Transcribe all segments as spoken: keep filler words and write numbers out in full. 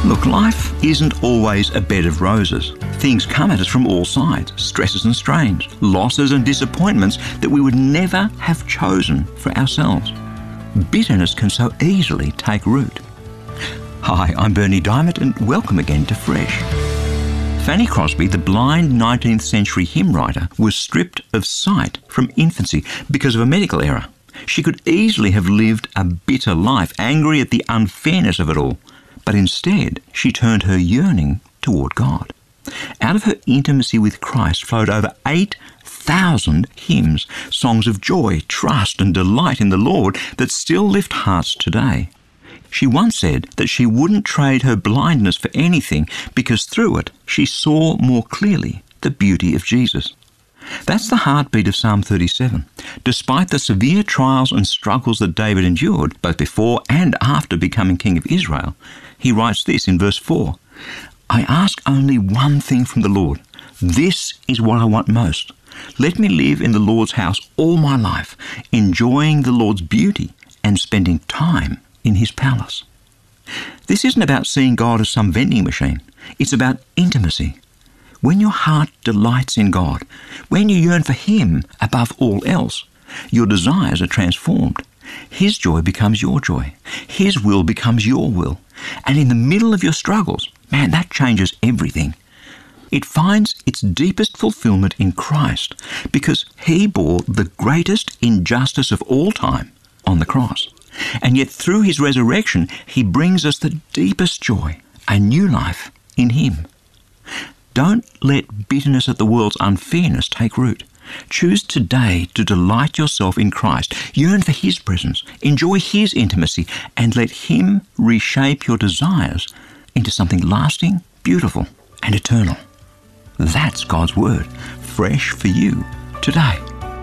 Look, life isn't always a bed of roses. Things come at us from all sides, stresses and strains, losses and disappointments that we would never have chosen for ourselves. Bitterness can so easily take root. Hi, I'm Bernie Diamond and welcome again to Fresh. Fanny Crosby, the blind nineteenth century hymn writer, was stripped of sight from infancy because of a medical error. She could easily have lived a bitter life, angry at the unfairness of it all. But instead, she turned her yearning toward God. Out of her intimacy with Christ flowed over eight thousand hymns, songs of joy, trust and delight in the Lord that still lift hearts today. She once said that she wouldn't trade her blindness for anything because through it she saw more clearly the beauty of Jesus. That's the heartbeat of Psalm thirty-seven. Despite the severe trials and struggles that David endured, both before and after becoming king of Israel, he writes this in verse four, "I ask only one thing from the Lord. This is what I want most. Let me live in the Lord's house all my life, enjoying the Lord's beauty and spending time in his palace." This isn't about seeing God as some vending machine. It's about intimacy. When your heart delights in God, when you yearn for him above all else, your desires are transformed. His joy becomes your joy. His will becomes your will. And in the middle of your struggles, man, that changes everything. It finds its deepest fulfillment in Christ because he bore the greatest injustice of all time on the cross. And yet through his resurrection, he brings us the deepest joy, a new life in him. Don't let bitterness at the world's unfairness take root. Choose today to delight yourself in Christ, yearn for his presence, enjoy his intimacy, and let him reshape your desires into something lasting, beautiful, and eternal. That's God's word, fresh for you today.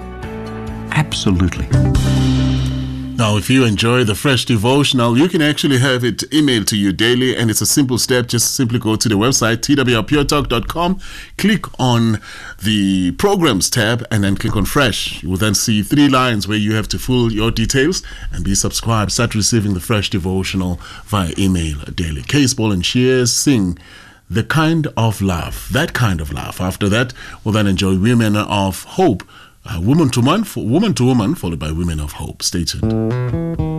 Absolutely. Now, if you enjoy the Fresh Devotional, you can actually have it emailed to you daily, and it's a simple step. Just simply go to the website, t w r pure talk dot com, click on the Programs tab, and then click on Fresh. You will then see three lines where you have to fill your details and be subscribed. Start receiving the Fresh Devotional via email daily. Case Ball and Shears sing The Kind of Love, That Kind of Love. After that, we'll then enjoy Women of Hope, Uh, woman to man, woman to woman, followed by Women of Hope. Stay tuned.